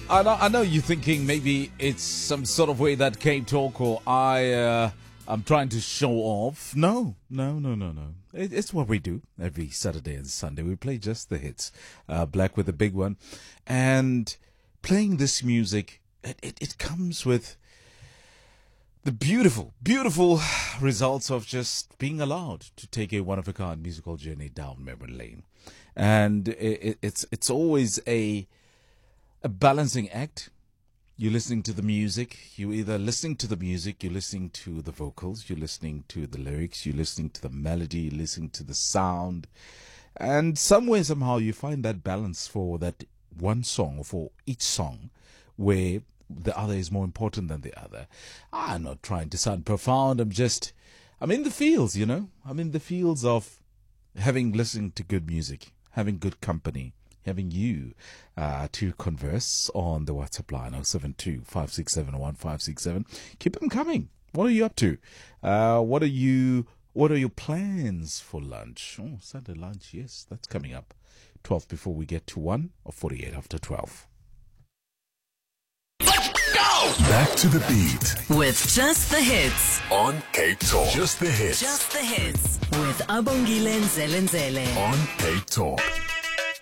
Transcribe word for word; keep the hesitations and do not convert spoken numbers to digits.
I know, I know you're thinking maybe it's some sort of way that Cape Talk or I, uh, I'm trying to show off. No, no, no, no, no. It, it's what we do every Saturday and Sunday. We play just the hits. Uh, Black with the big one. And playing this music, it, it, it comes with the beautiful, beautiful results of just being allowed to take a one-of-a-kind musical journey down memory lane. And it, it, it's it's always a a balancing act. You're listening to the music. You're either listening to the music, you're listening to the vocals, you're listening to the lyrics, you're listening to the melody, you're listening to the sound. And some way, somehow, you find that balance for that one song, or for each song, where the other is more important than the other. I'm not trying to sound profound. I'm just, I'm in the fields, you know. I'm in the fields of having listened to good music, having good company, having you uh, to converse on the WhatsApp line, oh seven two, five six seven, one five six seven. Keep them coming. What are you up to? Uh, what are you, what are your plans for lunch? Oh, Sunday lunch, yes, that's coming up. twelve before we get to one, or forty-eight after twelve. Back to the beat with Just the Hits on Cape Talk. Just the hits Just the Hits with Abongile Nzelenzele on Cape Talk.